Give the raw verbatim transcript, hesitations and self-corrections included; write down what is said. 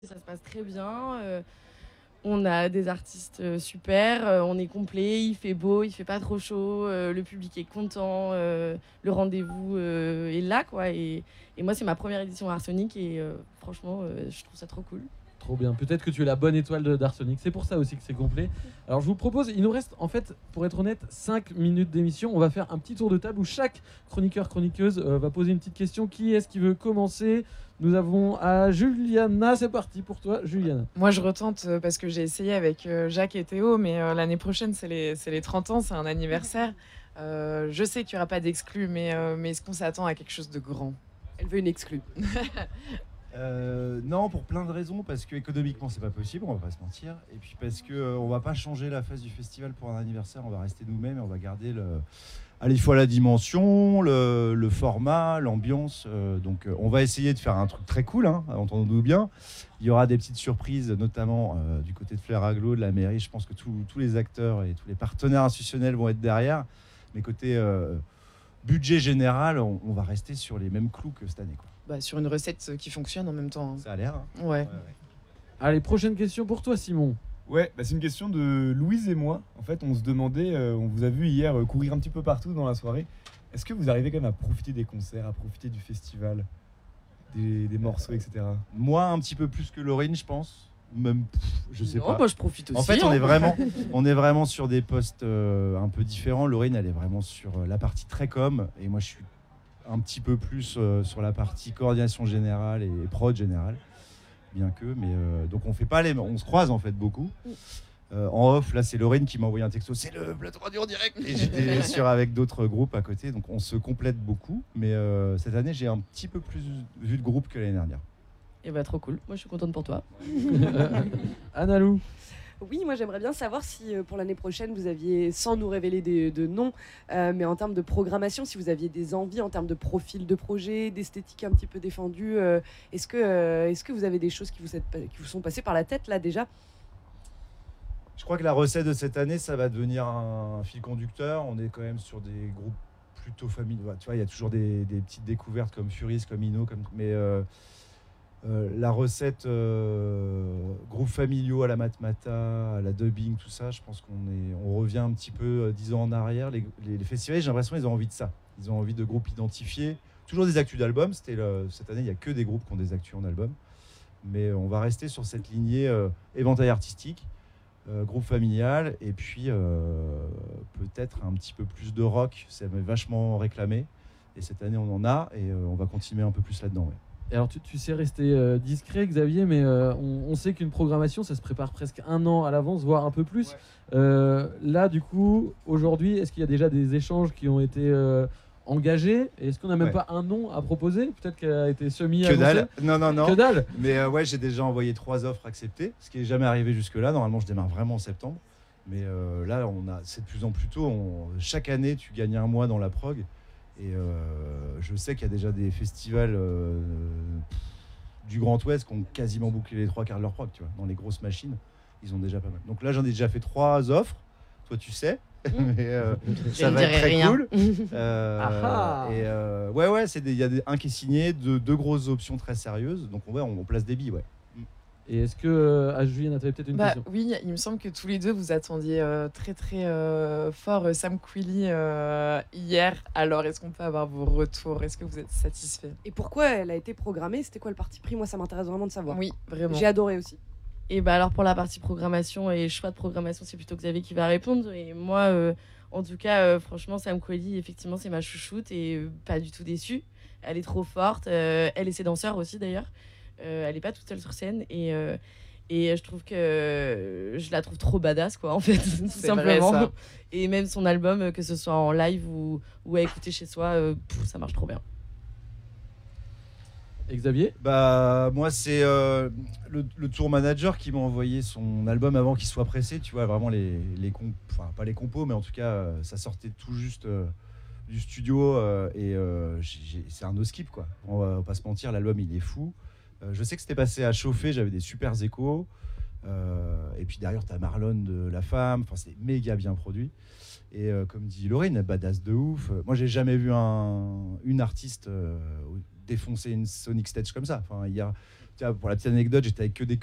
Ça se passe très bien. Euh, on a des artistes euh, super. Euh, on est complet. Il fait beau, il fait pas trop chaud. Euh, le public est content. Euh, le rendez-vous euh, est là, quoi. Et, et moi, c'est ma première édition à Arsenic et euh, franchement, euh, je trouve ça trop cool. Trop bien. Peut-être que tu es la bonne étoile de d'Arsenic. C'est pour ça aussi que c'est complet. Alors je vous propose, il nous reste en fait, pour être honnête, cinq minutes d'émission. On va faire un petit tour de table où chaque chroniqueur, chroniqueuse euh, va poser une petite question. Qui est-ce qui veut commencer? Nous avons à Juliana. C'est parti pour toi, Juliana. Moi, je retente euh, parce que j'ai essayé avec euh, Jacques et Théo, mais euh, l'année prochaine, c'est les, c'est les trente ans, c'est un anniversaire. Euh, je sais qu'il n'y aura pas d'exclus, mais, euh, mais est-ce qu'on s'attend à quelque chose de grand? Elle veut une exclue. Euh, non, pour plein de raisons, parce que économiquement c'est pas possible, on va pas se mentir, et puis parce que euh, on va pas changer la face du festival pour un anniversaire, on va rester nous-mêmes et on va garder le, à la fois la dimension, le, le format, l'ambiance. Euh, donc euh, on va essayer de faire un truc très cool, hein, entendons-nous bien. Il y aura des petites surprises, notamment euh, du côté de Flair Aglo, de la mairie. Je pense que tous tous les acteurs et tous les partenaires institutionnels vont être derrière. Mais côté euh, budget général, on, on va rester sur les mêmes clous que cette année, quoi. Bah, sur une recette qui fonctionne en même temps. Ça a l'air. Hein. Ouais. Ouais, ouais. Allez, prochaine question pour toi, Simon. Ouais, bah c'est une question de Louise et moi. En fait, on se demandait, euh, on vous a vu hier euh, courir un petit peu partout dans la soirée. Est-ce que vous arrivez quand même à profiter des concerts, à profiter du festival, des, des morceaux, et cetera. Moi, un petit peu plus que Laurine, je pense. Même, pff, je sais non, pas. moi je profite aussi. En fait, on hein. est vraiment, on est vraiment sur des postes euh, un peu différents. Laurine, elle est vraiment sur euh, la partie très com, et moi, je suis un petit peu plus euh, sur la partie coordination générale et prod générale, bien que. Mais euh, donc, on fait pas les, on se croise en fait beaucoup. Euh, en off, là, c'est Laurine qui m'a envoyé un texto. C'est le plateau radio en direct. Et j'étais sur avec d'autres groupes à côté, donc on se complète beaucoup. Mais euh, cette année, j'ai un petit peu plus vu de groupes que l'année dernière. Et bah, trop cool. Moi, je suis contente pour toi. Analou. Oui, moi j'aimerais bien savoir si euh, pour l'année prochaine vous aviez, sans nous révéler des, de noms, euh, mais en termes de programmation, si vous aviez des envies en termes de profil de projet, d'esthétique un petit peu défendue. Euh, est-ce que, euh, est-ce que vous avez des choses qui vous, êtes, qui vous sont passées par la tête là déjà? Je crois que la recette de cette année, ça va devenir un fil conducteur. On est quand même sur des groupes plutôt familiaux. Tu vois, il y a toujours des, des petites découvertes comme Furis, comme Ino, comme... mais euh, euh, la recette euh, groupes familiaux à la Matmata, à la dubbing, tout ça, je pense qu'on est, on revient un petit peu euh, dix ans en arrière. Les, les, les festivals, j'ai l'impression qu'ils ont envie de ça. Ils ont envie de groupes identifiés. Toujours des actus d'albums. C'était le, cette année, il n'y a que des groupes qui ont des actus en album. Mais on va rester sur cette lignée euh, éventail artistique. Euh, groupe familial, et puis euh, peut-être un petit peu plus de rock, ça m'est vachement réclamé, et cette année on en a, et euh, on va continuer un peu plus là-dedans. Ouais. Et alors tu, tu sais rester euh, discret, Xavier, mais euh, on, on sait qu'une programmation, ça se prépare presque un an à l'avance, voire un peu plus. Ouais. Euh, là, du coup, aujourd'hui, est-ce qu'il y a déjà des échanges qui ont été euh, engagés? Est-ce qu'on n'a même ouais. pas un nom à proposer? Peut-être qu'elle a été semi Que dalle. Non, non, non. Que dalle. Mais euh, ouais, j'ai déjà envoyé trois offres acceptées, ce qui n'est jamais arrivé jusque-là. Normalement, je démarre vraiment en septembre. Mais euh, là, on a, c'est de plus en plus tôt. On, chaque année, tu gagnes un mois dans la prog. Et euh, je sais qu'il y a déjà des festivals euh, du Grand Ouest qui ont quasiment bouclé les trois quarts de leur prog, tu vois, dans les grosses machines. Ils ont déjà pas mal. Donc là, j'en ai déjà fait trois offres. Toi, tu sais. mais euh, ça va être très rien. Cool. Euh, et euh, ouais, ouais, c'est il y a des, un qui est signé, deux, deux grosses options très sérieuses. Donc on, ouais, on, on place des billes, ouais. Et est-ce que euh, à Julien, tu avais peut-être une bah, question? Oui, il me semble que tous les deux vous attendiez euh, très très euh, fort euh, Sam Quilly euh, hier. Alors est-ce qu'on peut avoir vos retours? Est-ce que vous êtes satisfait? Et pourquoi elle a été programmée? C'était quoi le parti pris? Moi, ça m'intéresse vraiment de savoir. Oui, vraiment. J'ai adoré aussi. Et bah alors pour la partie programmation et choix de programmation, c'est plutôt Xavier qui va répondre. Et moi, euh, en tout cas, euh, franchement, Sam Quilly, effectivement, c'est ma chouchoute et euh, pas du tout déçue. Elle est trop forte. Euh, elle et ses danseurs aussi, d'ailleurs. Euh, elle est pas toute seule sur scène et euh, et je trouve que je la trouve trop badass, quoi, en fait, tout simplement. Vrai, et même son album, que ce soit en live ou, ou à écouter chez soi, euh, pff, ça marche trop bien. Et Xavier? Bah moi c'est euh, le, le tour manager qui m'a envoyé son album avant qu'il soit pressé, tu vois, vraiment les, les comp- enfin pas les compos, mais en tout cas euh, ça sortait tout juste euh, du studio euh, et euh, j'ai, j'ai, c'est un no skip, quoi. On va, on va pas se mentir, l'album il est fou. Euh, je sais que c'était passé à chauffer, j'avais des super échos. Euh, et puis derrière t'as Marlon de La Femme, enfin c'est méga bien produit. Et euh, comme dit Laurine, badass de ouf. Moi j'ai jamais vu un, une artiste euh, défoncer une Sonic Stage comme ça. Enfin, il y a, tiens, pour la petite anecdote, j'étais avec que des